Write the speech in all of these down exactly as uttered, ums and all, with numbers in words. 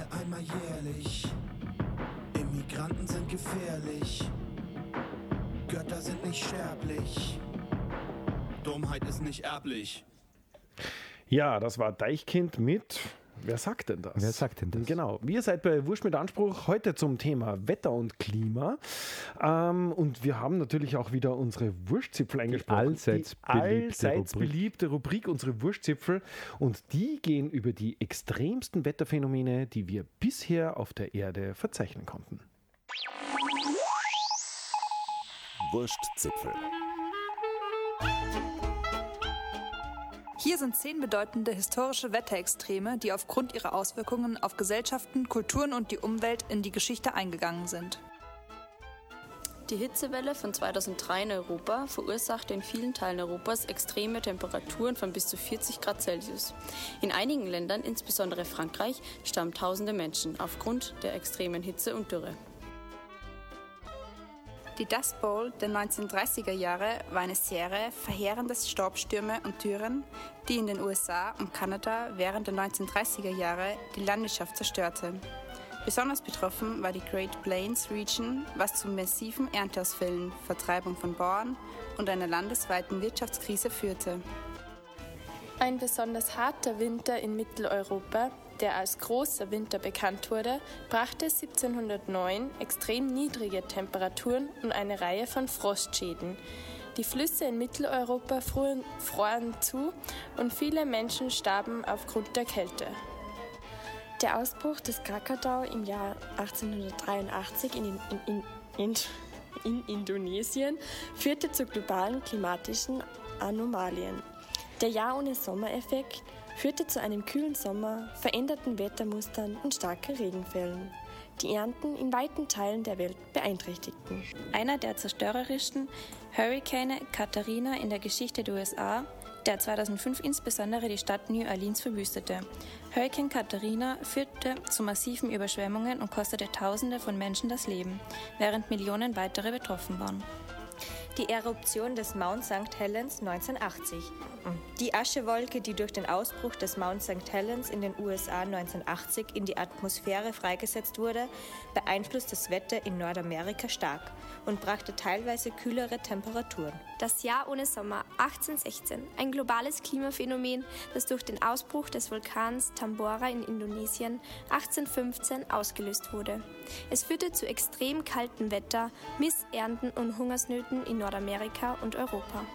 alle einmal jährlich. Immigranten sind gefährlich. Götter sind nicht sterblich. Dummheit ist nicht erblich. Ja, das war Deichkind mit... Wer sagt denn das? Wer sagt denn das? Genau. Wir seid bei Wurscht mit Anspruch heute zum Thema Wetter und Klima. Ähm, und wir haben natürlich auch wieder unsere Wurstzipfel eingesprochen. Allseits die beliebte allseits Rubrik. beliebte Rubrik, unsere Wurstzipfel. Und die gehen über die extremsten Wetterphänomene, die wir bisher auf der Erde verzeichnen konnten. Wurstzipfel. Hier sind zehn bedeutende historische Wetterextreme, die aufgrund ihrer Auswirkungen auf Gesellschaften, Kulturen und die Umwelt in die Geschichte eingegangen sind. Die Hitzewelle von zweitausenddrei in Europa verursachte in vielen Teilen Europas extreme Temperaturen von bis zu vierzig Grad Celsius. In einigen Ländern, insbesondere Frankreich, starben tausende Menschen aufgrund der extremen Hitze und Dürre. Die Dust Bowl der neunzehnhundertdreißiger Jahre war eine Serie verheerender Staubstürme und Dürren, die in den U S A und Kanada während der neunzehnhundertdreißiger Jahre die Landwirtschaft zerstörte. Besonders betroffen war die Great Plains Region, was zu massiven Ernteausfällen, Vertreibung von Bauern und einer landesweiten Wirtschaftskrise führte. Ein besonders harter Winter in Mitteleuropa, der als großer Winter bekannt wurde, brachte siebzehnhundertneun extrem niedrige Temperaturen und eine Reihe von Frostschäden. Die Flüsse in Mitteleuropa froren, froren zu und viele Menschen starben aufgrund der Kälte. Der Ausbruch des Krakatau im Jahr achtzehnhundertdreiundachtzig in, in, in, in, in Indonesien führte zu globalen klimatischen Anomalien. Der Jahr ohne Sommereffekt führte zu einem kühlen Sommer, veränderten Wettermustern und starken Regenfällen, die Ernten in weiten Teilen der Welt beeinträchtigten. Einer der zerstörerischsten Hurrikane Katharina in der Geschichte der U S A, der zweitausendfünf insbesondere die Stadt New Orleans verwüstete. Hurrikan Katharina führte zu massiven Überschwemmungen und kostete Tausende von Menschen das Leben, während Millionen weitere betroffen waren. Die Eruption des Mount Sankt Helens neunzehnhundertachtzig. Die Aschewolke, die durch den Ausbruch des Mount Sankt Helens in den U S A neunzehnhundertachtzig in die Atmosphäre freigesetzt wurde, beeinflusst das Wetter in Nordamerika stark und brachte teilweise kühlere Temperaturen. Das Jahr ohne Sommer achtzehnhundertsechzehn, ein globales Klimaphänomen, das durch den Ausbruch des Vulkans Tambora in Indonesien achtzehnhundertfünfzehn ausgelöst wurde. Es führte zu extrem kaltem Wetter, Missernten und Hungersnöten in Nordamerika und Europa.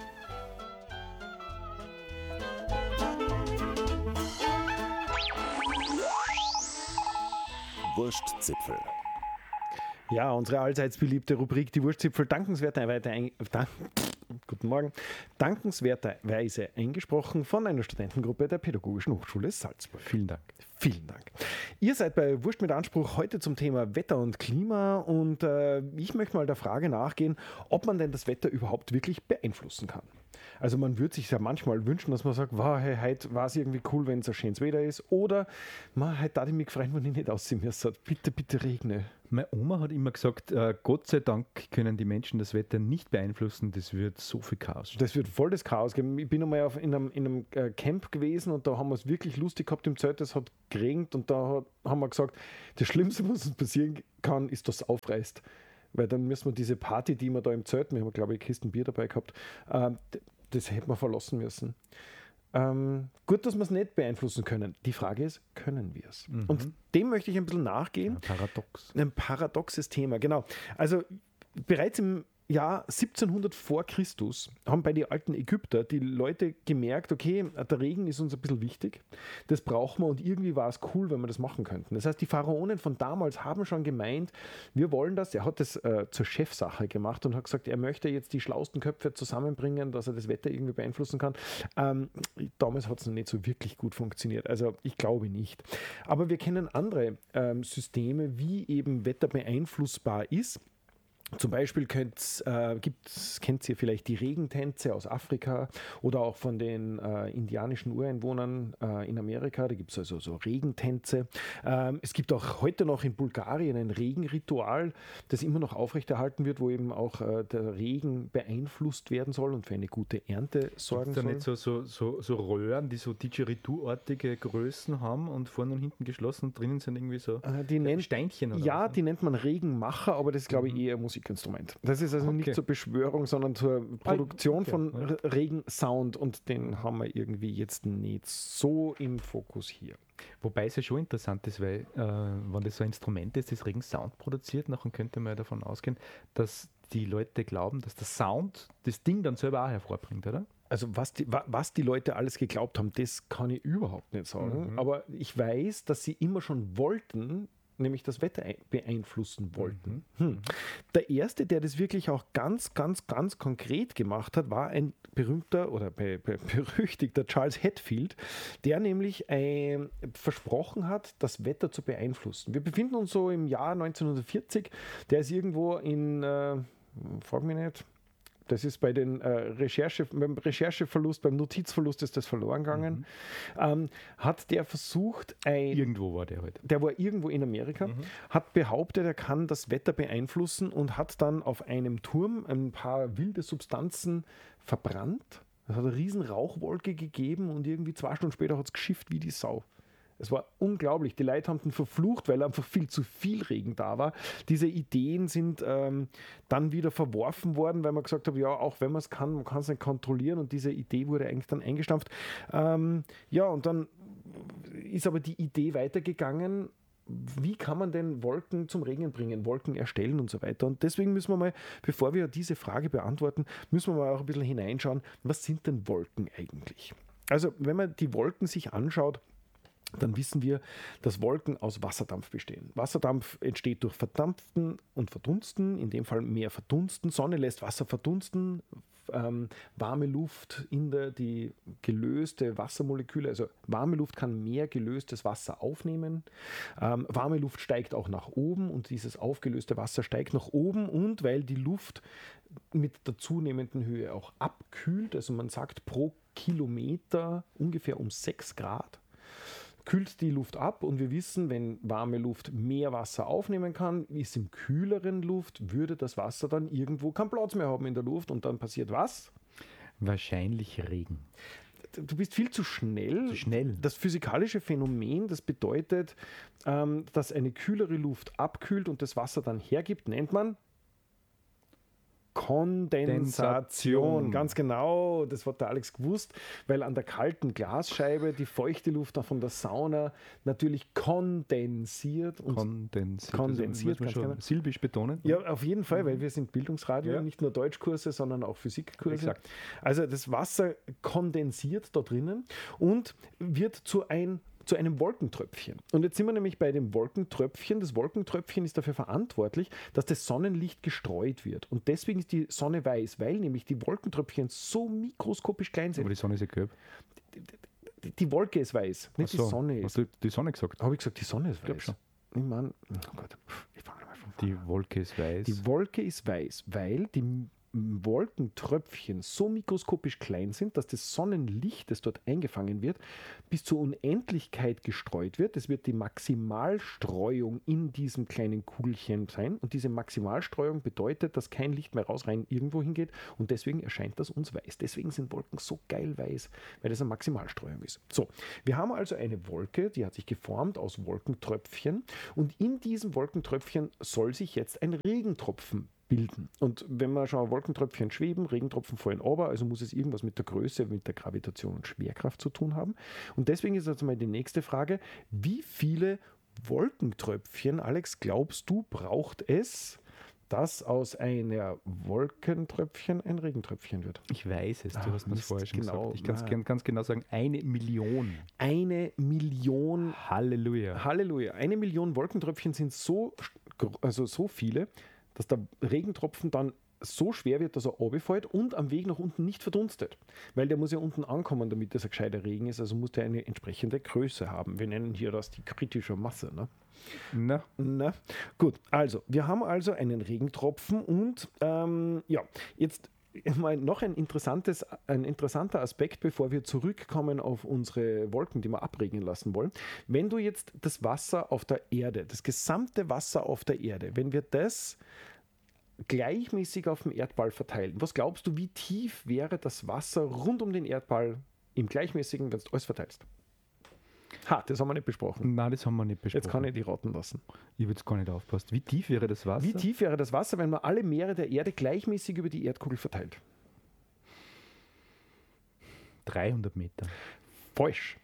Wurstzipfel. Ja, unsere allseits beliebte Rubrik, die Wurstzipfel, dankenswerterweise, ein, dank, guten Morgen, dankenswerterweise eingesprochen von einer Studentengruppe der Pädagogischen Hochschule Salzburg. Vielen Dank. Vielen Dank. Ihr seid bei Wurscht mit Anspruch heute zum Thema Wetter und Klima und äh, ich möchte mal der Frage nachgehen, ob man denn das Wetter überhaupt wirklich beeinflussen kann. Also man würde sich ja manchmal wünschen, dass man sagt, wow, hey, heute war es irgendwie cool, wenn es ein schönes Wetter ist, oder man, heute darf ich mich freuen, wenn ich nicht aussehen muss. Bitte, bitte regne. Meine Oma hat immer gesagt, äh, Gott sei Dank können die Menschen das Wetter nicht beeinflussen, das wird so viel Chaos. Das wird voll das Chaos geben. Ich bin einmal auf, in einem, in einem äh, Camp gewesen und da haben wir es wirklich lustig gehabt im Zelt, es hat geregnet und da hat, haben wir gesagt, das Schlimmste, was uns passieren kann, ist, dass es aufreißt. Weil dann müssen wir diese Party, die wir da im Zelt, wir haben glaube ich Kisten Bier dabei gehabt, äh, das hätten wir verlassen müssen. Ähm, gut, dass wir es nicht beeinflussen können. Die Frage ist, können wir es? Mhm. Und dem möchte ich ein bisschen nachgehen. Ja, paradox. Ein paradoxes Thema, genau. Also bereits im Jahr siebzehnhundert vor Christus haben bei den alten Ägypter die Leute gemerkt, okay, der Regen ist uns ein bisschen wichtig, das brauchen wir und irgendwie war es cool, wenn wir das machen könnten. Das heißt, die Pharaonen von damals haben schon gemeint, wir wollen das, er hat das äh, zur Chefsache gemacht und hat gesagt, er möchte jetzt die schlauesten Köpfe zusammenbringen, dass er das Wetter irgendwie beeinflussen kann. Ähm, damals hat es noch nicht so wirklich gut funktioniert, also ich glaube nicht. Aber wir kennen andere ähm, Systeme, wie eben Wetter beeinflussbar ist. Zum Beispiel könnt, äh, gibt's, kennt ihr vielleicht die Regentänze aus Afrika oder auch von den äh, indianischen Ureinwohnern äh, in Amerika. Da gibt es also so Regentänze. Ähm, es gibt auch heute noch in Bulgarien ein Regenritual, das immer noch aufrechterhalten wird, wo eben auch äh, der Regen beeinflusst werden soll und für eine gute Ernte sorgen soll. Gibt es da nicht so, so, so, so Röhren, die so Didgeridoo-artige Größen haben und vorne und hinten geschlossen und drinnen sind irgendwie so äh, die nennt, Steinchen? Oder ja, was? die nennt man Regenmacher, aber das ist, glaube ich, Mhm. eher Musikinstrument. Das ist also Okay. nicht zur Beschwörung, sondern zur Produktion okay, von ja. R- Regensound und den haben wir irgendwie jetzt nicht so im Fokus hier. Wobei es ja schon interessant ist, weil äh, wenn das so ein Instrument ist, das Regensound produziert, dann könnte man ja davon ausgehen, dass die Leute glauben, dass der Sound das Ding dann selber auch hervorbringt, oder? Also was die, wa- was die Leute alles geglaubt haben, das kann ich überhaupt nicht sagen. Mhm. Aber ich weiß, dass sie immer schon wollten, nämlich das Wetter ein- beeinflussen wollten. Hm. Der erste, der das wirklich auch ganz, ganz, ganz konkret gemacht hat, war ein berühmter oder be, be, berüchtigter Charles Hatfield, der nämlich äh, versprochen hat, das Wetter zu beeinflussen. Wir befinden uns so im Jahr neunzehnhundertvierzig. Der ist irgendwo in, äh, frag mich nicht, das ist bei den äh, Recherche, beim Rechercheverlust, beim Notizverlust ist das verloren gegangen. Mhm. Ähm, hat der versucht, ein, Irgendwo war der heute. der war irgendwo in Amerika, mhm. hat behauptet, er kann das Wetter beeinflussen und hat dann auf einem Turm ein paar wilde Substanzen verbrannt. Es hat eine riesen Rauchwolke gegeben und irgendwie zwei Stunden später hat es geschifft wie die Sau. Es war unglaublich. Die Leute haben ihn verflucht, weil einfach viel zu viel Regen da war. Diese Ideen sind ähm, dann wieder verworfen worden, weil man gesagt hat, ja, auch wenn man es kann, man kann es nicht kontrollieren und diese Idee wurde eigentlich dann eingestampft. Ähm, ja, und dann ist aber die Idee weitergegangen, wie kann man denn Wolken zum Regnen bringen, Wolken erstellen und so weiter. Und deswegen müssen wir mal, bevor wir diese Frage beantworten, müssen wir mal auch ein bisschen hineinschauen, was sind denn Wolken eigentlich? Also, wenn man die Wolken sich anschaut, dann wissen wir, dass Wolken aus Wasserdampf bestehen. Wasserdampf entsteht durch Verdampfen und Verdunsten, in dem Fall mehr Verdunsten. Sonne lässt Wasser verdunsten, ähm, warme Luft in der, die gelöste Wassermoleküle, also warme Luft kann mehr gelöstes Wasser aufnehmen. Ähm, warme Luft steigt auch nach oben und dieses aufgelöste Wasser steigt nach oben und weil die Luft mit der zunehmenden Höhe auch abkühlt, also man sagt pro Kilometer ungefähr um sechs Grad, kühlt die Luft ab und wir wissen, wenn warme Luft mehr Wasser aufnehmen kann, ist im kühleren Luft, würde das Wasser dann irgendwo keinen Platz mehr haben in der Luft und dann passiert was? Wahrscheinlich Regen. Du bist viel zu schnell. Zu schnell. Das physikalische Phänomen, das bedeutet, ähm, dass eine kühlere Luft abkühlt und das Wasser dann hergibt, nennt man Kondensation. Ganz genau, das hat der Alex gewusst, weil an der kalten Glasscheibe die feuchte Luft von der Sauna natürlich kondensiert. Und kondensiert. kondensiert, also, muss man schon silbisch betonen. Ja, auf jeden Fall, weil wir sind Bildungsradio, Ja. nicht nur Deutschkurse, sondern auch Physikkurse. Exakt. Also das Wasser kondensiert da drinnen und wird zu ein zu einem Wolkentröpfchen. Und jetzt sind wir nämlich bei dem Wolkentröpfchen. Das Wolkentröpfchen ist dafür verantwortlich, dass das Sonnenlicht gestreut wird. Und deswegen ist die Sonne weiß, weil nämlich die Wolkentröpfchen so mikroskopisch klein sind. Aber die Sonne ist ja gelb. Die, die Wolke ist weiß, nicht Ach so, die Sonne ist. Hast du die Sonne gesagt? Habe ich gesagt, die Sonne ist Ich glaub weiß? schon. Ich meine, oh Gott, ich fange mal von vorne. Die Wolke ist weiß. Die Wolke ist weiß, weil die Wolkentröpfchen so mikroskopisch klein sind, dass das Sonnenlicht, das dort eingefangen wird, bis zur Unendlichkeit gestreut wird. Das wird die Maximalstreuung in diesem kleinen Kugelchen sein. Und diese Maximalstreuung bedeutet, dass kein Licht mehr raus rein irgendwo hingeht. Und deswegen erscheint das uns weiß. Deswegen sind Wolken so geil weiß, weil das eine Maximalstreuung ist. So, wir haben also eine Wolke, die hat sich geformt aus Wolkentröpfchen. Und in diesem Wolkentröpfchen soll sich jetzt ein Regentropfen bilden. Und wenn wir schon Wolkentröpfchen schweben, Regentropfen fallen runter, also muss es irgendwas mit der Größe, mit der Gravitation und Schwerkraft zu tun haben. Und deswegen ist jetzt mal die nächste Frage, wie viele Wolkentröpfchen, Alex, glaubst du, braucht es, dass aus einer Wolkentröpfchen ein Regentröpfchen wird? Ich weiß es, du Ach, hast mir das Mist, vorher schon genau. gesagt. Ich kann es Ah. gern, ganz genau sagen, eine Million. Eine Million Halleluja. Halleluja. Eine Million Wolkentröpfchen sind so, also so viele, dass der Regentropfen dann so schwer wird, dass er runterfällt und am Weg nach unten nicht verdunstet. Weil der muss ja unten ankommen, damit das ein gescheiter Regen ist. Also muss der eine entsprechende Größe haben. Wir nennen hier das die kritische Masse. Ne? Na. Na. Gut, also wir haben also einen Regentropfen und ähm, ja, jetzt mal noch ein, interessantes, ein interessanter Aspekt, bevor wir zurückkommen auf unsere Wolken, die wir abregnen lassen wollen. Wenn du jetzt das Wasser auf der Erde, das gesamte Wasser auf der Erde, wenn wir das gleichmäßig auf dem Erdball verteilen, was glaubst du, wie tief wäre das Wasser rund um den Erdball im gleichmäßigen, wenn du alles verteilst? Ha, das haben wir nicht besprochen. Nein, das haben wir nicht besprochen. Jetzt kann ich die raten lassen. Ich habe jetzt gar nicht aufgepasst. Wie tief wäre das Wasser? Wie tief wäre das Wasser, wenn man alle Meere der Erde gleichmäßig über die Erdkugel verteilt? dreihundert Meter. Falsch.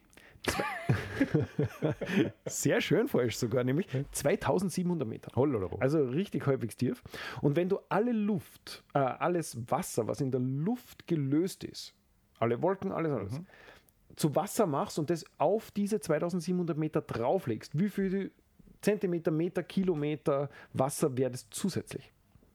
Sehr schön falsch sogar, nämlich zweitausendsiebenhundert Meter. Also richtig halbwegs tief. Und wenn du alle Luft, äh, alles Wasser, was in der Luft gelöst ist, alle Wolken, alles, alles, mhm. zu Wasser machst und das auf diese zweitausendsiebenhundert Meter drauflegst, wie viele Zentimeter, Meter, Kilometer Wasser wäre das zusätzlich?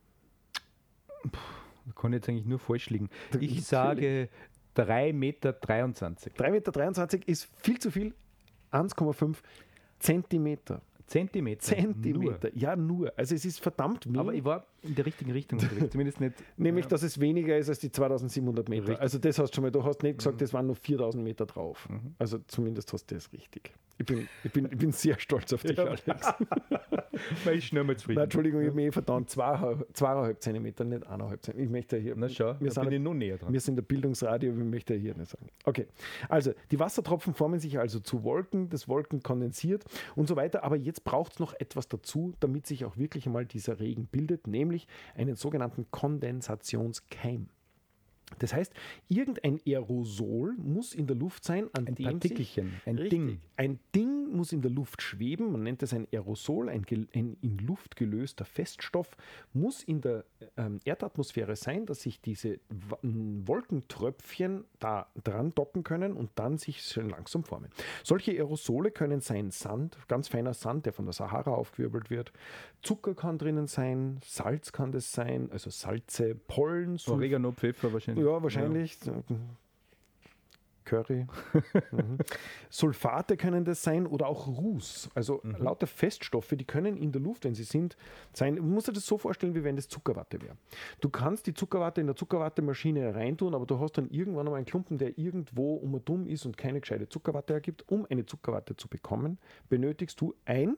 Da kann jetzt eigentlich nur falsch liegen. Ich sage drei Meter dreiundzwanzig. drei Meter dreiundzwanzig ist viel zu viel. eins Komma fünf Zentimeter. Zentimeter? Zentimeter, nur. Ja, nur. Also es ist verdammt wenig. Aber ich war in der richtigen Richtung unterwegs, zumindest nicht. Nämlich, ja. dass es weniger ist als die zweitausendsiebenhundert Meter. Richtig. Also das hast du schon mal, du hast nicht gesagt, mhm. das waren nur viertausend Meter drauf. Mhm. Also zumindest hast du das richtig. Ich bin, ich bin, ich bin sehr stolz auf dich, ja. Alex. Weil ich schnell mal zufrieden. Nein, Entschuldigung, ich habe mich verdammt zweieinhalb Zentimeter, nicht eineinhalb Zentimeter. Ich möchte hier. Na schau, wir da bin ich noch näher dran. Wir sind der Bildungsradio, ich möchte hier nicht sagen. Okay, also die Wassertropfen formen sich also zu Wolken, das Wolken kondensiert und so weiter. Aber jetzt braucht es noch etwas dazu, damit sich auch wirklich einmal dieser Regen bildet, nämlich einen sogenannten Kondensationskeim. Das heißt, irgendein Aerosol muss in der Luft sein, an ein dem Partikelchen, sich, ein richtig, Ding. Ein Ding muss in der Luft schweben, man nennt das ein Aerosol, ein, ein in Luft gelöster Feststoff, muss in der ähm, Erdatmosphäre sein, dass sich diese Wolkentröpfchen da dran docken können und dann sich schön langsam formen. Solche Aerosole können sein Sand, ganz feiner Sand, der von der Sahara aufgewirbelt wird, Zucker kann drinnen sein, Salz kann das sein, also Salze, Pollen, Sulf- Oregano, Pfeffer wahrscheinlich. Ja, wahrscheinlich. Ja. Curry. mhm. Sulfate können das sein oder auch Ruß. Also mhm. lauter Feststoffe, die können in der Luft, wenn sie sind, sein. Man muss sich das so vorstellen, wie wenn das Zuckerwatte wäre. Du kannst die Zuckerwatte in der Zuckerwattemaschine reintun, aber du hast dann irgendwann noch einen Klumpen, der irgendwo um und dumm ist und keine gescheite Zuckerwatte ergibt. Um eine Zuckerwatte zu bekommen, benötigst du ein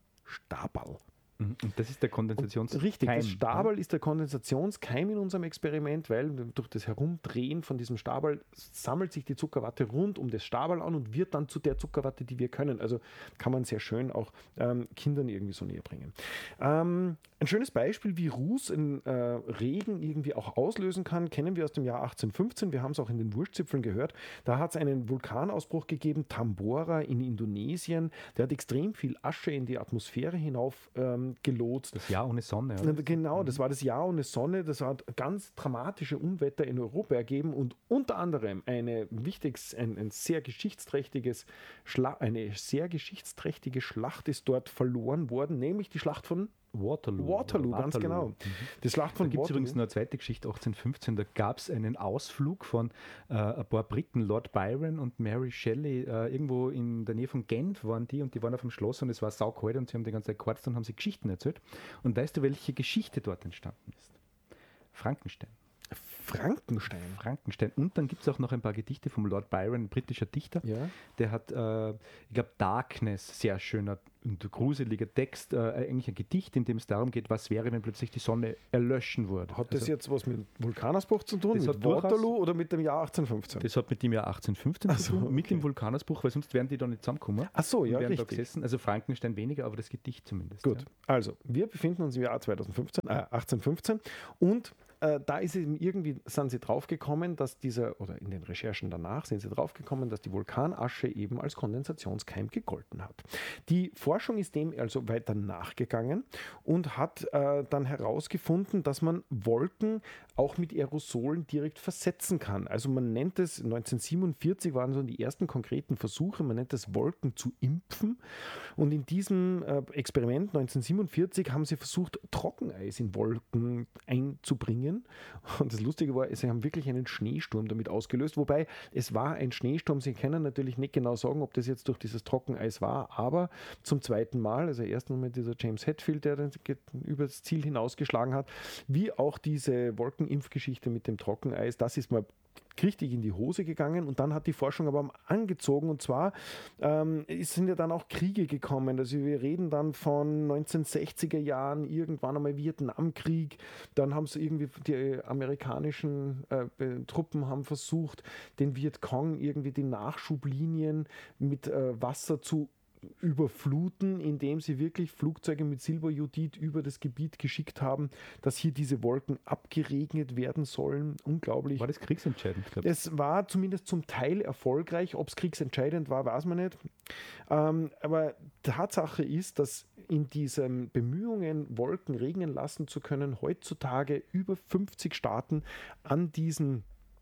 Staberl. Und das ist der Kondensationskeim. Richtig, das Staberl ist der Kondensationskeim in unserem Experiment, weil durch das Herumdrehen von diesem Staberl sammelt sich die Zuckerwatte rund um das Staberl an und wird dann zu der Zuckerwatte, die wir können. Also kann man sehr schön auch ähm, Kindern irgendwie so näher bringen. Ähm, ein schönes Beispiel, wie Ruß in äh, Regen irgendwie auch auslösen kann, kennen wir aus dem Jahr achtzehnhundertfünfzehn. Wir haben es auch in den Wurstzipfeln gehört. Da hat es einen Vulkanausbruch gegeben, Tambora in Indonesien. Der hat extrem viel Asche in die Atmosphäre hinauf ähm, gelotst. Das Jahr ohne Sonne. Oder? Genau, das war das Jahr ohne Sonne. Das hat ganz dramatische Unwetter in Europa ergeben und unter anderem eine wichtiges, ein, ein sehr geschichtsträchtiges Schla- eine sehr geschichtsträchtige Schlacht ist dort verloren worden, nämlich die Schlacht von Waterloo. Waterloo, ganz Waterloo. genau. Mhm. Die Schlacht von da gibt es Waterloo. übrigens noch eine zweite Geschichte, achtzehnhundertfünfzehn, da gab es einen Ausflug von äh, ein paar Briten, Lord Byron und Mary Shelley, äh, irgendwo in der Nähe von Genf waren die und die waren auf dem Schloss und es war saukalt und sie haben die ganze Zeit gequatscht und haben sie Geschichten erzählt. Und weißt du, welche Geschichte dort entstanden ist? Frankenstein. Frankenstein. Frankenstein. Und dann gibt es auch noch ein paar Gedichte vom Lord Byron, ein britischer Dichter. Ja. Der hat, äh, ich glaube, Darkness, sehr schöner und gruseliger Text, äh, eigentlich ein Gedicht, in dem es darum geht, was wäre, wenn plötzlich die Sonne erlöschen würde. Hat also, das jetzt was mit Vulkanausbruch zu tun, das mit hat Waterloo oder mit dem Jahr achtzehnhundertfünfzehn? Das hat mit dem Jahr achtzehnhundertfünfzehn Ach zu so, tun, okay. mit dem Vulkanausbruch, weil sonst wären die da nicht zusammengekommen. Ach so, ja, wären richtig. Da gesessen. Also Frankenstein weniger, aber das Gedicht zumindest. Gut, Ja. also wir befinden uns im Jahr zweitausendfünfzehn, äh, achtzehnhundertfünfzehn und äh, da ist eben irgendwie, sind sie draufgekommen, dass dieser, oder in den Recherchen danach sind sie draufgekommen, dass die Vulkanasche eben als Kondensationskeim gegolten hat. Die Forschung ist dem also weiter nachgegangen und hat äh, dann herausgefunden, dass man Wolken auch mit Aerosolen direkt versetzen kann. Also man nennt es, neunzehnhundertsiebenundvierzig waren so die ersten konkreten Versuche, man nennt es Wolken zu impfen und in diesem äh, Experiment neunzehnhundertsiebenundvierzig haben sie versucht, Trockeneis in Wolken einzubringen bringen. Und das Lustige war, sie haben wirklich einen Schneesturm damit ausgelöst, wobei es war ein Schneesturm. Sie können natürlich nicht genau sagen, ob das jetzt durch dieses Trockeneis war, aber zum zweiten Mal, also erst einmal dieser James Hetfield, der dann über das Ziel hinausgeschlagen hat, wie auch diese Wolkenimpfgeschichte mit dem Trockeneis, das ist mal richtig in die Hose gegangen und dann hat die Forschung aber angezogen und zwar ähm, es sind ja dann auch Kriege gekommen, also wir reden dann von neunzehnhundertsechziger Jahren, irgendwann einmal Vietnamkrieg, dann haben sie irgendwie die amerikanischen äh, Truppen haben versucht, den Vietcong irgendwie die Nachschublinien mit äh, Wasser zu überfluten, indem sie wirklich Flugzeuge mit Silberjodid über das Gebiet geschickt haben, dass hier diese Wolken abgeregnet werden sollen. Unglaublich. War das kriegsentscheidend? Es war zumindest zum Teil erfolgreich. Ob es kriegsentscheidend war, weiß man nicht. Ähm, aber Tatsache ist, dass in diesen Bemühungen, Wolken regnen lassen zu können, heutzutage über fünfzig Staaten an diesen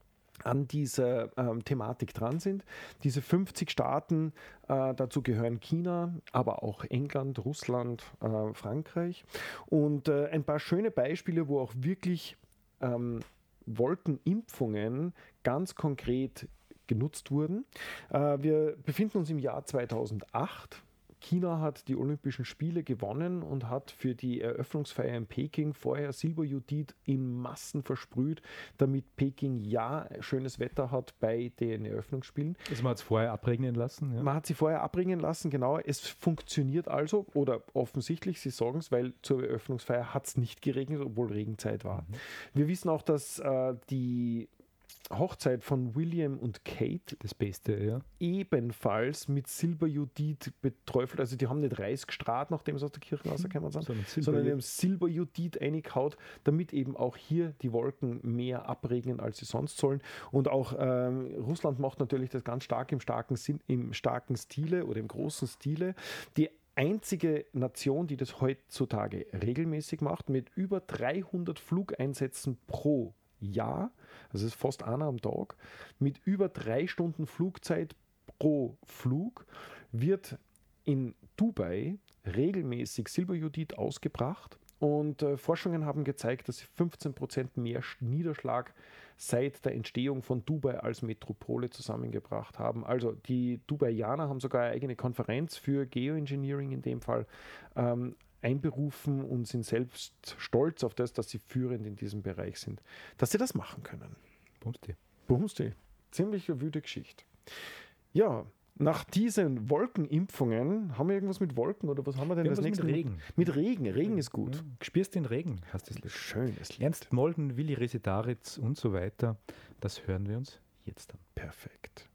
an dieser ähm, Thematik dran sind. Diese fünfzig Staaten, äh, dazu gehören China, aber auch England, Russland, äh, Frankreich. Und äh, ein paar schöne Beispiele, wo auch wirklich ähm, Wolkenimpfungen ganz konkret genutzt wurden. Äh, wir befinden uns im Jahr zweitausendacht. China hat die Olympischen Spiele gewonnen und hat für die Eröffnungsfeier in Peking vorher Silberjodid in Massen versprüht, damit Peking ja schönes Wetter hat bei den Eröffnungsspielen. Also man hat es vorher abregnen lassen? Ja. Man hat sie vorher abregnen lassen, genau. Es funktioniert also, oder offensichtlich, Sie sagen es, weil zur Eröffnungsfeier hat es nicht geregnet, obwohl Regenzeit war. Mhm. Wir wissen auch, dass äh, die Hochzeit von William und Kate, das Beste, ja, ebenfalls mit Silberjodid beträufelt. Also die haben nicht Reis gestrahlt, nachdem sie aus der Kirche rausgekommen sind, sondern, sondern die haben Silberjodid eingehaut, damit eben auch hier die Wolken mehr abregnen, als sie sonst sollen. Und auch ähm, Russland macht natürlich das ganz stark im starken, Sinn, im starken Stile oder im großen Stile. Die einzige Nation, die das heutzutage regelmäßig macht, mit über dreihundert Flugeinsätzen pro Jahr, also ist fast einer am Tag, mit über drei Stunden Flugzeit pro Flug, wird in Dubai regelmäßig Silberjodid ausgebracht und äh, Forschungen haben gezeigt, dass sie fünfzehn Prozent mehr Niederschlag seit der Entstehung von Dubai als Metropole zusammengebracht haben. Also die Dubaianer haben sogar eine eigene Konferenz für Geoengineering in dem Fall ähm, einberufen und sind selbst stolz auf das, dass sie führend in diesem Bereich sind, dass sie das machen können. Bumsti. Bumsti. Ziemlich eine wüde Geschichte. Ja, nach diesen Wolkenimpfungen, haben wir irgendwas mit Wolken oder was haben wir denn das nächste? Mit Regen. Mit Regen. Regen ist gut. Ja, spürst den Regen, hast das Lied. Schönes Lied. Ernst Molden, Willi Resetaritz und so weiter. Das hören wir uns jetzt an. Perfekt.